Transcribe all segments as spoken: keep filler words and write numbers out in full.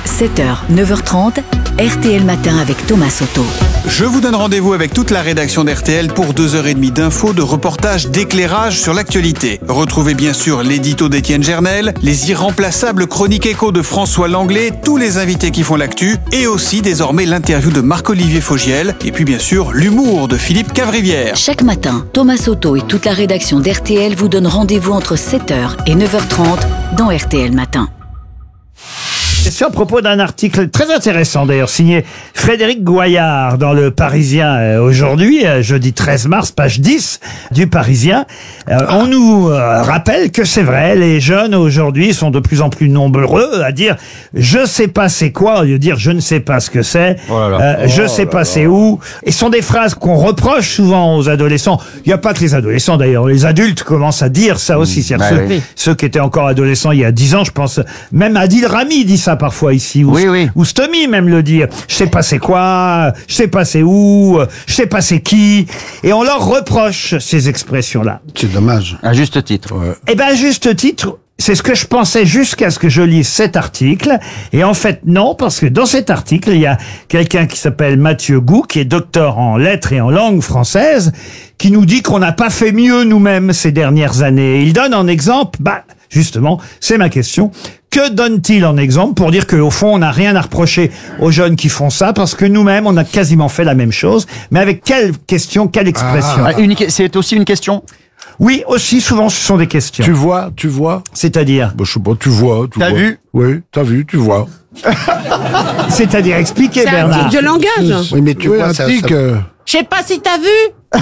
sept heures, neuf heures trente, R T L Matin avec Thomas Soto. Je vous donne rendez-vous avec toute la rédaction d'R T L pour deux heures trente d'infos, de reportages, d'éclairage sur l'actualité. Retrouvez bien sûr l'édito d'Étienne Gernel, les irremplaçables chroniques écho de François Langlais, tous les invités qui font l'actu, et aussi désormais l'interview de Marc-Olivier Fogiel, et puis bien sûr l'humour de Philippe Cavrivière. Chaque matin, Thomas Soto et toute la rédaction d'R T L vous donnent rendez-vous entre sept heures et neuf heures trente dans R T L Matin. C'est à propos d'un article très intéressant d'ailleurs signé Frédéric Goyard dans le Parisien euh, aujourd'hui, euh, jeudi treize mars, page dix du Parisien. Euh, on nous euh, rappelle que c'est vrai, les jeunes aujourd'hui sont de plus en plus nombreux à dire je sais pas c'est quoi au lieu de dire je ne sais pas ce que c'est, oh là là. Euh, je oh sais là pas là. c'est où. Et ce sont des phrases qu'on reproche souvent aux adolescents. Il n'y a pas que les adolescents d'ailleurs, les adultes commencent à dire ça aussi. C'est-à-dire bah ceux, oui. ceux qui étaient encore adolescents il y a dix ans, je pense, même Adil Rami dit ça parfois ici, ou, Oui, oui. ou Stomy même le dit. Je sais pas c'est quoi, je sais pas c'est où, je sais pas c'est qui. Et on leur reproche ces expressions-là. C'est dommage. À juste titre. Eh ben, à juste titre, c'est ce que je pensais jusqu'à ce que je lise cet article. Et en fait, non, parce que dans cet article, il y a quelqu'un qui s'appelle Mathieu Gou, qui est docteur en lettres et en langue française, qui nous dit qu'on n'a pas fait mieux nous-mêmes ces dernières années. Il donne en exemple, bah, justement, c'est ma question. Que donne-t-il en exemple pour dire qu'au fond, on n'a rien à reprocher aux jeunes qui font ça, parce que nous-mêmes, on a quasiment fait la même chose, mais avec quelle question, quelle expression? Ah, une, c'est aussi une question. Oui, aussi souvent, ce sont des questions. Tu vois, tu vois. C'est-à-dire? Bah, je sais pas, tu vois. Tu T'as vois. vu? Oui, t'as vu, tu vois. C'est-à-dire, expliquez, C'est un Bernard. tic de langage. Oui, mais tu Oui, vois, un ça, tic, ça- euh, Je sais pas si t'as vu.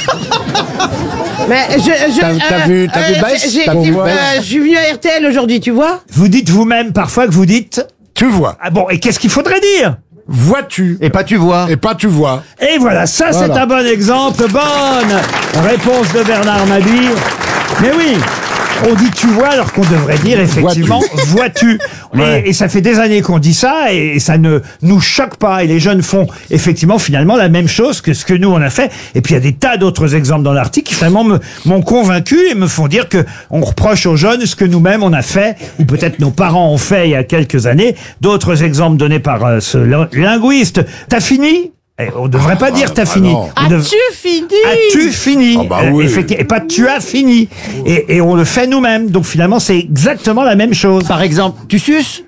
Mais je, je, T'as- t'as vu- t'as vu Bess j'ai- T'as vu euh, Bess Je suis venu à R T L aujourd'hui, tu vois. Vous dites vous-même parfois que vous dites... tu vois. Ah bon, et qu'est-ce qu'il faudrait dire? Vois-tu. Et pas tu vois. Et pas tu vois. Et voilà, ça Voilà. c'est un bon exemple. Bonne réponse de Bernard Mabille. Mais oui, on dit tu vois alors qu'on devrait dire effectivement vois-tu. Et, Ouais. et ça fait des années qu'on dit ça et ça ne nous choque pas. Et les jeunes font effectivement finalement la même chose que ce que nous on a fait. Et puis il y a des tas d'autres exemples dans l'article qui finalement me- m'ont convaincu et me font dire que on reproche aux jeunes ce que nous-mêmes on a fait ou peut-être nos parents ont fait il y a quelques années. D'autres exemples donnés par euh, ce lin- linguiste. T'as fini? Eh, on devrait pas dire t'as ah fini. non. On dev- As-tu fini? As-tu fini? Ah bah Euh, oui. effecti- Et pas tu as fini. Et, et on le fait nous-mêmes. Donc finalement, c'est exactement la même chose. Par exemple, tu suces.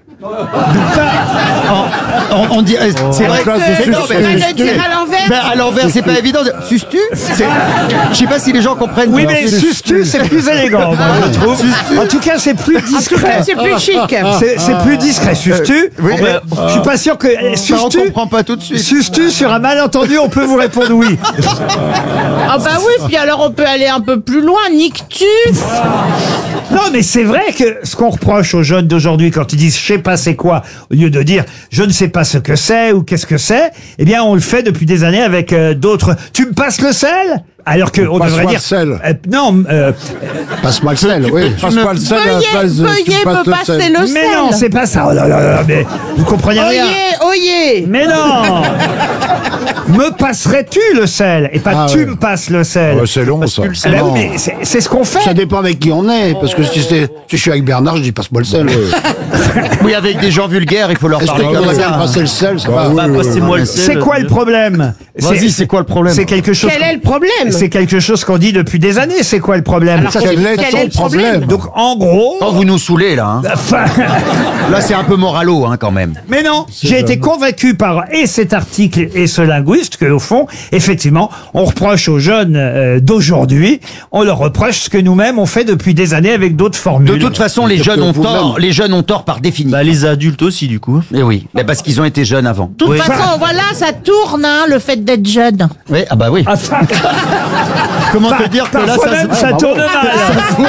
on, on- on dit, euh, c'est vrai. place de Mais non, sucer. mais- Tu vas le dire à l'envers. Ben, à l'envers, c'est pas évident. Suces-tu? C'est- Je sais pas si les gens comprennent. Oui, Alors, mais c'est- suce-tu, c'est plus élégant, moi, je trouve. En tout cas, c'est plus En tout cas, discret. c'est plus chic. C'est c'est plus discret. Suce-tu? oui, On- mais- Je suis pas sûr que. eh, Ça, on Suce-tu? comprend pas tout de suite. Suce-tu sur un malentendu, on peut vous répondre oui. Ah bah oui, puis alors on peut aller un peu plus loin. Niques-tu? Non, mais c'est vrai que ce qu'on reproche aux jeunes d'aujourd'hui quand ils disent je sais pas c'est quoi, au lieu de dire je ne sais pas ce que c'est ou qu'est-ce que c'est, eh bien on le fait depuis des années avec euh, d'autres. Tu me passes le sel? Alors que on Passe-moi devrait le dire sel. Euh, non. Euh, Passe-moi le sel, oui. Passe-moi le sel à la Veuillez, place de. tu veuillez passes me le passer sel. le mais sel. non, c'est pas ça. Oh là là là, mais vous comprenez rien. Oyez, oyez. Mais non. Me passerais-tu le sel et pas Ah tu ouais. me passes le sel. Ouais, c'est long, ça. Eh ben oui, mais c'est c'est ce qu'on fait. Ça dépend avec qui on est, parce que si, c'est- si je suis avec Bernard, je dis passe-moi le sel. Oui, avec des gens vulgaires, il faut leur Est-ce que parler quelqu'un comme va ça. me passer le sel, ça va. Bah, passez-moi le sel. C'est quoi le problème? Vas-y, c'est quoi le problème? C'est quelque chose. Quel est le problème? C'est quelque chose qu'on dit depuis des années. C'est quoi le problème? Alors, Quel est quel ton est le problème? problème? Donc en gros. Oh, vous nous saoulez, là. hein. Enfin, Là, c'est un peu moralo, hein, quand même. mais non, j'ai été convaincu par et cet article et ce linguiste que au fond, effectivement, on reproche aux jeunes euh, d'aujourd'hui, on leur reproche ce que nous-mêmes on fait depuis des années avec d'autres formules. De toute façon, les Sauf jeunes que ont vous-même. tort. Les jeunes ont tort par définition. Bah, les adultes aussi, du coup. Eh oui, mais parce qu'ils ont été jeunes avant. De toute façon, voilà, ça tourne, hein, le fait d'être jeune. Oui, ah bah oui. Enfin, Comment te dire que là, parfois ça, même se- ça tourne mal.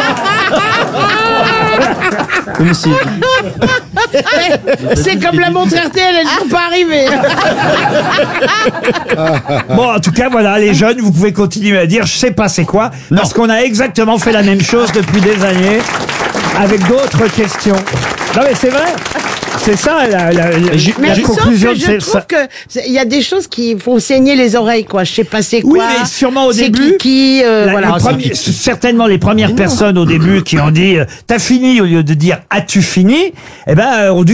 Comme si. C'est comme la montre R T L, elle n'est pas arrivée. Bon, en tout cas, voilà, les jeunes, vous pouvez continuer à dire je sais pas c'est quoi, parce qu'on a exactement fait la même chose depuis des années avec d'autres questions. Non mais c'est vrai. C'est ça la, la, la, Mais la sauf conclusion que de je ces- trouve que c'est- il y a des choses qui font saigner les oreilles, quoi. Je sais pas c'est quoi. Oui, mais sûrement au c'est début. Qui, qui, euh, La- voilà. le premier- certainement les premières personnes au début qui ont dit euh, t'as fini au lieu de dire as-tu fini, eh ben euh, ont dû